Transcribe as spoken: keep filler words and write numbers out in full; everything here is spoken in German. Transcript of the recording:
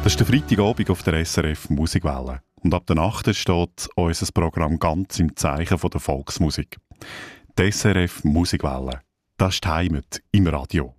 Das ist der Freitagabend auf der S R F Musikwelle. Und ab der Nacht steht unser Programm ganz im Zeichen von der Volksmusik. Die S R F Musikwelle. Das ist die Heimat im Radio.